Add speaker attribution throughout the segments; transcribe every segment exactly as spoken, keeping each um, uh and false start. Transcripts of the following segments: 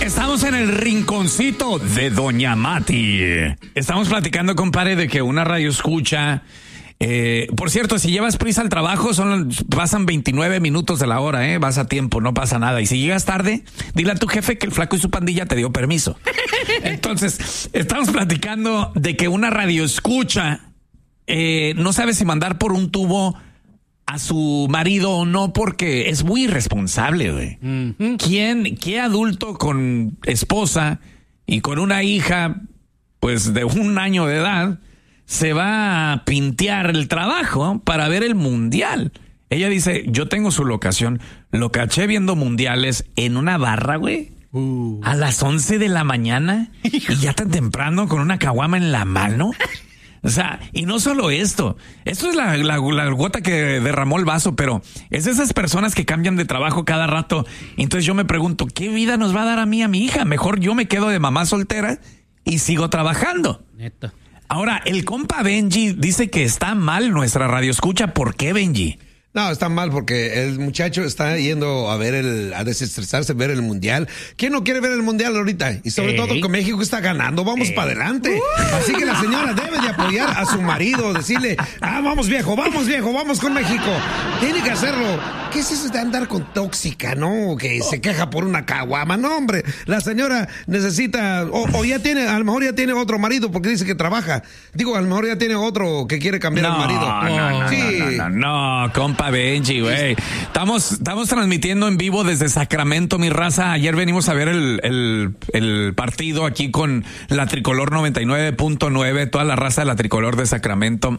Speaker 1: Estamos en el rinconcito de Doña Mati. Estamos platicando, compadre, de que una radio escucha. Eh, por cierto, si llevas prisa al trabajo, son pasan veintinueve minutos de la hora, ¿eh? Vas a tiempo, no pasa nada. Y si llegas tarde, dile a tu jefe que el flaco y su pandilla te dio permiso. Entonces, estamos platicando de que una radio escucha eh, no sabe si mandar por un tubo a su marido o no, porque es muy irresponsable, güey. Uh-huh. ¿Quién, qué adulto con esposa y con una hija, pues de un año de edad, se va a pintear el trabajo para ver el mundial? Ella dice, yo tengo su locación, lo caché viendo mundiales en una barra, güey, uh. a las once de la mañana y ya tan temprano con una caguama en la mano. O sea, y no solo esto, esto es la, la, la gota que derramó el vaso, pero es de esas personas que cambian de trabajo cada rato. Entonces yo me pregunto, ¿qué vida nos va a dar a mí, a mi hija? Mejor yo me quedo de mamá soltera y sigo trabajando. Neta. Ahora, el compa Benji dice que está mal nuestra radio escucha. ¿Por qué, Benji?
Speaker 2: No, está mal porque el muchacho está yendo a ver el, a desestresarse, ver el mundial. ¿Quién no quiere ver el mundial ahorita? Y sobre Ey. todo que México está ganando, vamos para adelante. Uh. Así que la señora debe de apoyar a su marido, decirle, ah, vamos viejo, vamos viejo, vamos con México. Tiene que hacerlo. ¿Qué es eso de andar con tóxica, no? Que se queja por una caguama. No, hombre, la señora necesita, o, o ya tiene, a lo mejor ya tiene otro marido porque dice que trabaja. Digo, a lo mejor ya tiene otro que quiere cambiar
Speaker 1: no,
Speaker 2: al marido.
Speaker 1: No, no,
Speaker 2: sí.
Speaker 1: no, no, no, no, compa Benji, güey. Estamos, estamos transmitiendo en vivo desde Sacramento, mi raza. Ayer venimos a ver el, el, el partido aquí con la Tricolor noventa y nueve punto nueve, toda la raza de la Tricolor de Sacramento.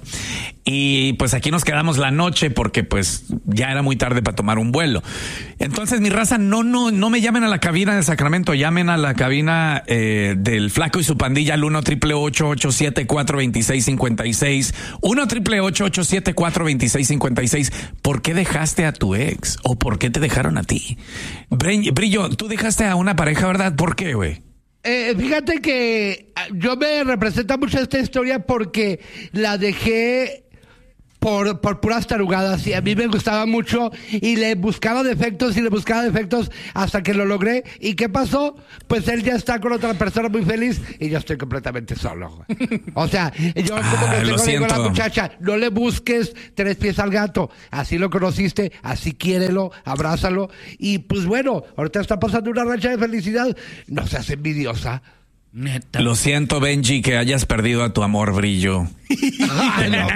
Speaker 1: Y pues aquí nos quedamos la noche porque pues ya era muy tarde para tomar un vuelo. Entonces, mi raza, no, no, no me llamen a la cabina de Sacramento, llamen a la cabina eh, del Flaco y su pandilla al uno triple ocho ocho siete cuatro dos seis cinco seis, uno triple ocho ocho siete cuatro dos seis cinco seis. ¿Por qué dejaste a tu ex? ¿O por qué te dejaron a ti? Brillo, tú dejaste a una pareja, ¿verdad? ¿Por qué, güey?
Speaker 3: Eh, fíjate que yo me representa mucho esta historia porque la dejé por, por puras tarugadas y a mí me gustaba mucho y le buscaba defectos y le buscaba defectos hasta que lo logré. ¿Y qué pasó? Pues él ya está con otra persona muy feliz y yo estoy completamente solo. O sea, yo
Speaker 1: ah,
Speaker 3: como que
Speaker 1: lo
Speaker 3: tengo digo a la
Speaker 1: siento.
Speaker 3: muchacha, no le busques tres pies al gato. Así lo conociste, así quiérelo, abrázalo. Y pues bueno, ahorita está pasando una racha de felicidad. No seas envidiosa.
Speaker 1: Neta. Lo siento, Benji, que hayas perdido a tu amor, Brillo. Ay, no.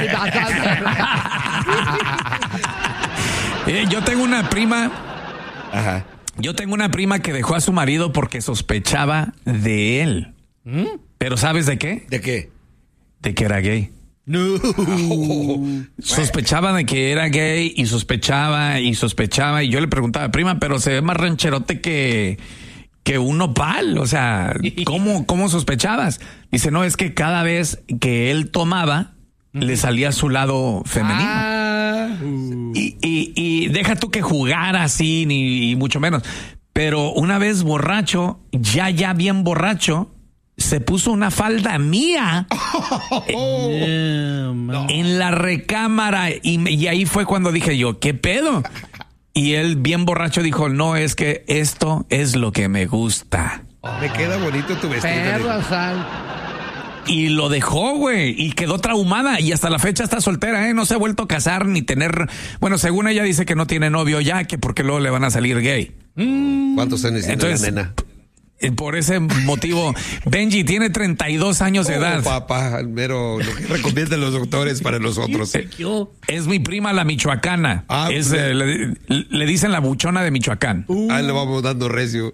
Speaker 1: eh, yo tengo una prima. Ajá. Yo tengo una prima que dejó a su marido porque sospechaba de él. ¿Mm? ¿Pero sabes de qué?
Speaker 2: ¿De qué?
Speaker 1: De que era gay. No. Sospechaba de que era gay y sospechaba y sospechaba. Y yo le preguntaba, prima, pero se ve más rancherote que... que un nopal, o sea, ¿cómo, cómo sospechabas? Dice, no, es que cada vez que él tomaba, uh-huh. le salía su lado femenino. Ah. Uh. Y, y, y deja tú que jugara así, ni y mucho menos. Pero una vez borracho, ya, ya bien borracho, se puso una falda mía oh, eh, no. en la recámara. Y, y ahí fue cuando dije yo, ¿qué pedo? Y él, bien borracho, dijo, no, es que esto es lo que me gusta.
Speaker 2: Me queda bonito tu vestido.
Speaker 3: Perra sal.
Speaker 1: Y lo dejó, güey, y quedó traumada. Y hasta la fecha está soltera, ¿eh? No se ha vuelto a casar ni tener... Bueno, según ella dice que no tiene novio ya, que porque luego le van a salir gay.
Speaker 2: ¿Cuántos años tiene la nena?
Speaker 1: Por ese motivo, Benji tiene treinta y dos años de
Speaker 2: oh,
Speaker 1: edad.
Speaker 2: Papá, mero, lo que recomiendan los doctores para nosotros.
Speaker 1: Es mi prima la michoacana. Ah, es, eh, le, le dicen la buchona de Michoacán.
Speaker 2: Uh. Ah, le vamos dando recio.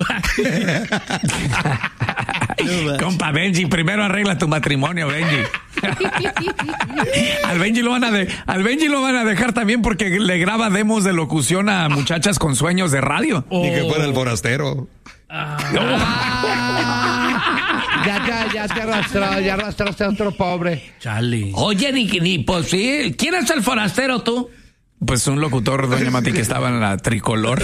Speaker 1: Compa Benji, primero arregla tu matrimonio, Benji. al Benji lo van a de, al Benji lo van a dejar también porque le graba demos de locución a muchachas con sueños de radio.
Speaker 2: Oh. Ni que fuera el forastero.
Speaker 3: Ah. ya, ya, ya te arrastró, ya arrastraste a otro pobre.
Speaker 1: Charlie. Oye, ni, ni pues sí. ¿Quién es el forastero tú? Pues un locutor, doña Mati, que estaba en la Tricolor.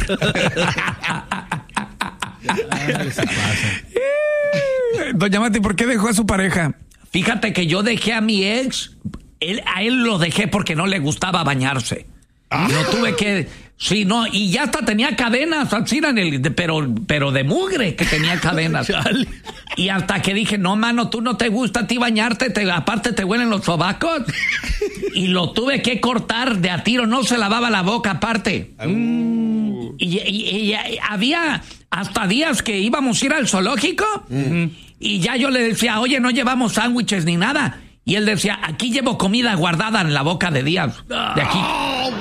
Speaker 1: Doña Mati, ¿por qué dejó a su pareja? Fíjate que yo dejé a mi ex, él, a él lo dejé porque no le gustaba bañarse. Ah. No tuve que Sí, no, y ya hasta tenía cadenas, así en el, de, pero, pero de mugre que tenía cadenas. Y hasta que dije, no, mano, tú no te gusta a ti bañarte, te, aparte te huelen los sobacos. Y lo tuve que cortar de a tiro, no se lavaba la boca aparte. Mm. Y, y, y, y había hasta días que íbamos a ir al zoológico mm. y ya yo le decía, oye, no llevamos sándwiches ni nada. Y él decía, aquí llevo comida guardada en la boca de Díaz, de aquí. Oh,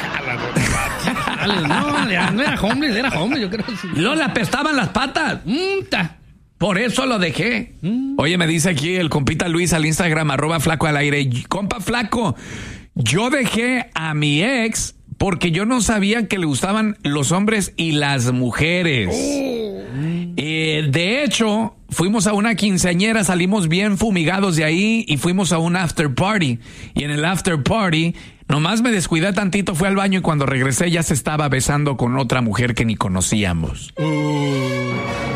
Speaker 4: no, ya no era homeless, era homeless, yo creo.
Speaker 1: Y luego le apestaban las patas. Mm, Por eso lo dejé. Mm. Oye, me dice aquí el compita Luis al Instagram, arroba flaco al aire. Compa flaco, yo dejé a mi ex porque yo no sabía que le gustaban los hombres y las mujeres. Oh. Eh, de hecho, fuimos a una quinceañera, salimos bien fumigados de ahí y fuimos a un after party. Y en el after party, nomás me descuidé tantito, fui al baño y cuando regresé ya se estaba besando con otra mujer que ni conocíamos. Uh.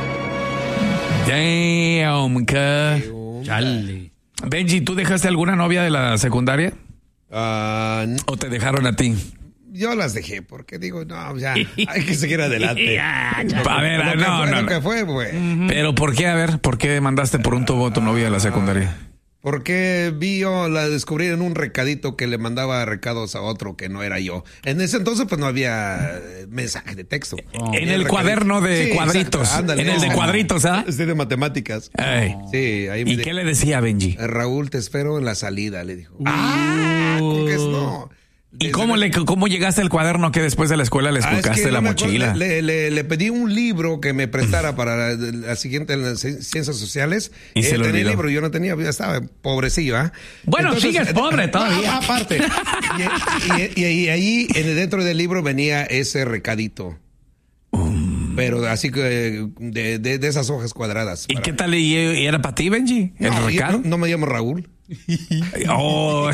Speaker 1: Damn, que... Chale. Benji, ¿tú dejaste alguna novia de la secundaria?
Speaker 2: Uh, no.
Speaker 1: ¿O te dejaron a ti?
Speaker 2: Yo las dejé porque digo, no, ya hay que seguir adelante.
Speaker 1: A ver,
Speaker 2: lo
Speaker 1: no,
Speaker 2: que fue,
Speaker 1: no,
Speaker 2: lo
Speaker 1: no.
Speaker 2: que fue, güey.
Speaker 1: Uh-huh. Pero ¿por qué? A ver, ¿por qué mandaste por un tubo a tu novia de la secundaria?
Speaker 2: Porque vi yo, la descubrí en un recadito que le mandaba recados a otro que no era yo. En ese entonces pues no había mensaje de texto.
Speaker 1: Oh. En el, el cuaderno de sí, cuadritos. Ándale, en el de cuadritos, ¿ah?
Speaker 2: Es de matemáticas.
Speaker 1: Ay.
Speaker 2: Sí, ahí
Speaker 1: ¿Y
Speaker 2: de...
Speaker 1: qué le decía a Benji?
Speaker 2: Raúl, te espero en la salida, le dijo.
Speaker 1: Uh.
Speaker 2: Ah, ¿cómo que es no?
Speaker 1: ¿Y cómo, le, cómo llegaste al cuaderno que después de la escuela le esculcaste ah, es que la mochila?
Speaker 2: Le, le, le pedí un libro que me prestara para la, la siguiente en las ciencias sociales.
Speaker 1: Y
Speaker 2: Él
Speaker 1: se lo
Speaker 2: tenía
Speaker 1: olvidó.
Speaker 2: el libro, yo no tenía, ya estaba pobrecillo, ¿ah? ¿eh?
Speaker 1: Bueno, entonces, sigues pobre todavía.
Speaker 2: Ah, aparte. y, y, y, y ahí en, dentro del libro venía ese recadito. Um. Pero así que de, de, de esas hojas cuadradas.
Speaker 1: ¿Y para... qué tal? ¿Y era para ti, Benji? ¿El
Speaker 2: no,
Speaker 1: recado?
Speaker 2: No, no me llamo Raúl.
Speaker 1: Oh.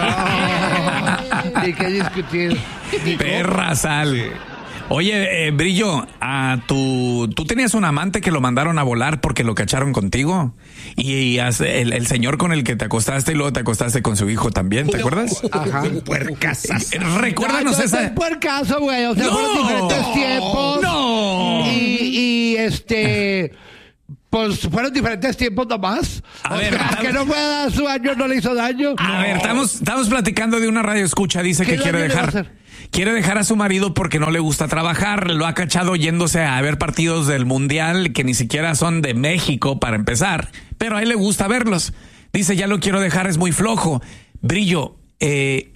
Speaker 3: Hay que discutir.
Speaker 1: Perra sal. Sí. Oye, eh, Brillo, a tu, tú tenías un amante que lo mandaron a volar porque lo cacharon contigo. Y, y el, el señor con el que te acostaste y luego te acostaste con su hijo también, ¿te acuerdas?
Speaker 3: Ajá.
Speaker 2: Puercasas.
Speaker 1: Recuérdanos
Speaker 3: no,
Speaker 1: esa.
Speaker 3: No, puercaso, güey. O sea, no, fueron diferentes tiempos.
Speaker 1: No.
Speaker 3: Y, y este. Pues fueron diferentes tiempos nomás.
Speaker 1: A
Speaker 3: o
Speaker 1: ver,
Speaker 3: sea, que no pueda dar su año, no le hizo daño.
Speaker 1: A
Speaker 3: no.
Speaker 1: ver, estamos, estamos platicando de una radio escucha. Dice que quiere dejar, quiere dejar a su marido porque no le gusta trabajar. Lo ha cachado yéndose a ver partidos del mundial que ni siquiera son de México para empezar. Pero a él le gusta verlos. Dice, ya lo quiero dejar, es muy flojo. Brillo, eh,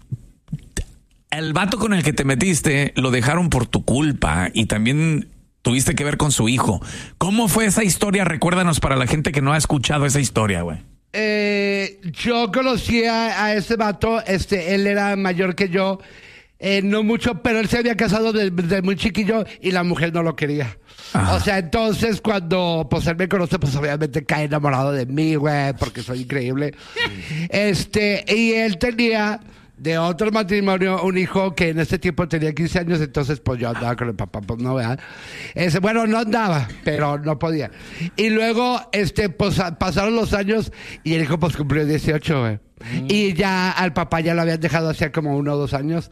Speaker 1: el vato con el que te metiste lo dejaron por tu culpa y también... tuviste que ver con su hijo. ¿Cómo fue esa historia? Recuérdanos para la gente que no ha escuchado esa historia, güey.
Speaker 3: Eh, yo conocí a, a ese vato, este, él era mayor que yo, eh, no mucho, pero él se había casado desde de muy chiquillo y la mujer no lo quería. Ajá. O sea, entonces cuando pues él me conoce, pues obviamente cae enamorado de mí, güey, porque soy increíble. este, y él tenía... de otro matrimonio, un hijo que en ese tiempo tenía quince años, entonces pues yo andaba con el papá, pues no, ¿verdad? Ese, bueno, no andaba, pero no podía. Y luego, este, pues pasaron los años y el hijo pues cumplió dieciocho, güey. Mm. Y ya al papá ya lo habían dejado hacía como uno o dos años.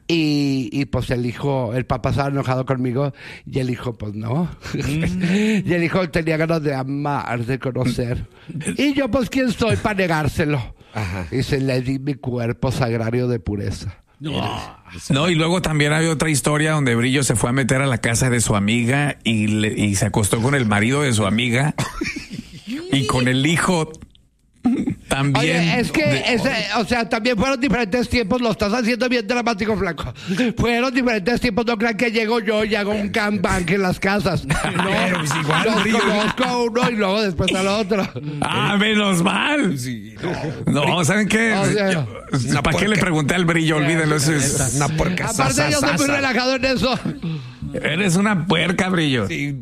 Speaker 3: Y, y pues el hijo, el papá estaba enojado conmigo y el hijo pues no. Mm. Y el hijo tenía ganas de amar, de conocer. Y yo pues quién soy para negárselo. Ajá. Y se le di mi cuerpo sagrario de pureza.
Speaker 1: No. no, y luego también hay otra historia donde Brillo se fue a meter a la casa de su amiga y, le, y se acostó con el marido de su amiga y con el hijo también.
Speaker 3: Oye, es que, de... ese, o sea, también fueron diferentes tiempos, lo estás haciendo bien dramático, flaco. Fueron diferentes tiempos, no crean que llego yo y hago un gangbang en las casas. No,
Speaker 1: pero pues igual,
Speaker 3: los
Speaker 1: Brillo.
Speaker 3: conozco a uno y luego después al otro.
Speaker 1: Ah, menos mal. Sí, no. no, ¿saben qué? O sea, ¿para qué le pregunté al Brillo? Olvídenlo, eso es una puerca.
Speaker 3: Aparte yo soy muy relajado en eso.
Speaker 1: Eres una puerca, Brillo. Sí.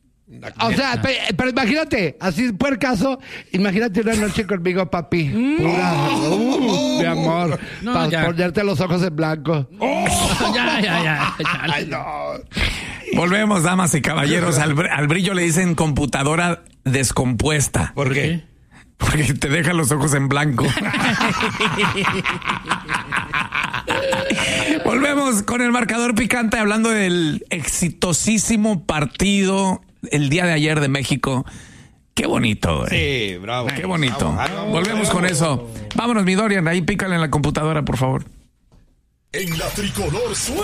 Speaker 3: O sea, pero, pero imagínate, así por caso, imagínate una noche conmigo, papi. Pura, uh, mi amor, no, para ponerte los ojos en blanco.
Speaker 1: Oh, ya, ya, ya. Ay, no. Volvemos, damas y caballeros. Al, al Brillo le dicen computadora descompuesta.
Speaker 2: ¿Por qué?
Speaker 1: Porque te deja los ojos en blanco. Volvemos con el marcador picante hablando del exitosísimo partido el día de ayer de México. Qué bonito, güey.
Speaker 2: Sí, bravo.
Speaker 1: Qué bonito.
Speaker 2: Bravo, bravo,
Speaker 1: Volvemos
Speaker 2: bravo.
Speaker 1: con eso. Vámonos, mi Dorian. Ahí pícale en la computadora, por favor.
Speaker 5: En la tricolor suena